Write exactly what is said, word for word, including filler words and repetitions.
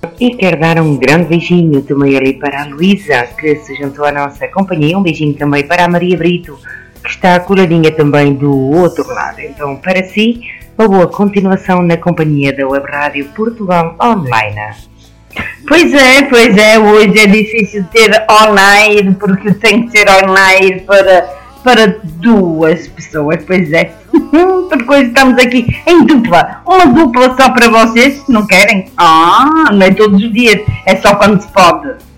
E quero dar um grande beijinho também ali para a Luísa, que se juntou à nossa companhia. Um beijinho também para a Maria Brito, que está coladinha também do outro lado. Então, para si, uma boa continuação na companhia da Web Rádio Portugal Online. Pois é, pois é, hoje é difícil ter online, porque tem que ser online para, para duas pessoas, pois é. Porque hoje estamos aqui em dupla, uma dupla só para vocês, não querem? Ah, não é todos os dias, é só quando se pode.